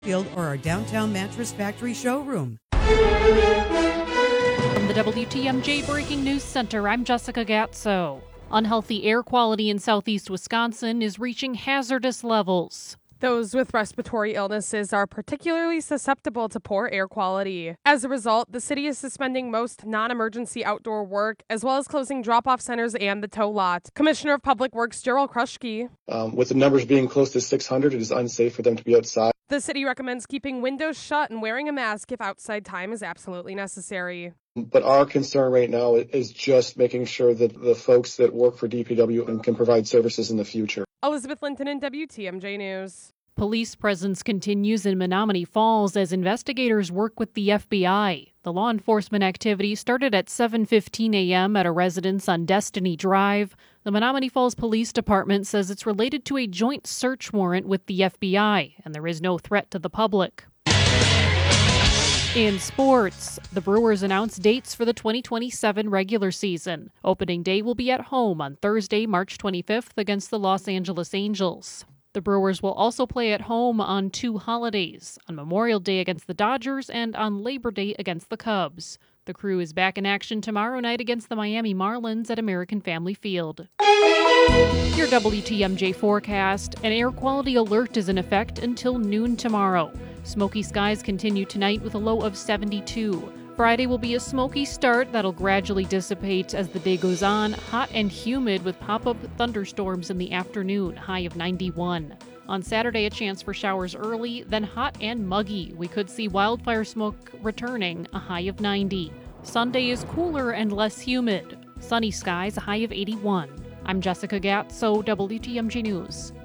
Field or our downtown Mattress Factory showroom. From the WTMJ Breaking News Center, I'm Jessica Gatso. Unhealthy air quality in southeast Wisconsin is reaching hazardous levels. Those with respiratory illnesses are particularly susceptible to poor air quality. As a result, the city is suspending most non-emergency outdoor work, as well as closing drop-off centers and the tow lot. Commissioner of Public Works Gerald Kruschke. With the numbers being close to 600, it is unsafe for them to be outside. The city recommends keeping windows shut and wearing a mask if outside time is absolutely necessary. But our concern right now is just making sure that the folks that work for DPW and can provide services in the future. Elizabeth Linton in WTMJ News. Police presence continues in Menomonee Falls as investigators work with the FBI. The law enforcement activity started at 7:15 a.m. at a residence on Destiny Drive. The Menomonee Falls Police Department says it's related to a joint search warrant with the FBI, and there is no threat to the public. In sports, the Brewers announced dates for the 2027 regular season. Opening day will be at home on Thursday, March 25th against the Los Angeles Angels. The Brewers will also play at home on two holidays, on Memorial Day against the Dodgers and on Labor Day against the Cubs. The Crew is back in action tomorrow night against the Miami Marlins at American Family Field. Your WTMJ forecast: an air quality alert is in effect until noon tomorrow. Smoky skies continue tonight with a low of 72. Friday will be a smoky start that'll gradually dissipate as the day goes on, hot and humid with pop-up thunderstorms in the afternoon, high of 91. On Saturday, a chance for showers early, then hot and muggy. We could see wildfire smoke returning, a high of 90. Sunday is cooler and less humid. Sunny skies, a high of 81. I'm Jessica Gatso, WTMJ News.